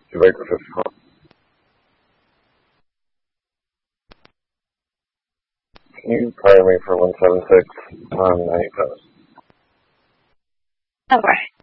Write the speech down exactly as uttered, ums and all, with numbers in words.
Two Baker fifty-four. Can you prime me for one seven six on ninety post? Okay.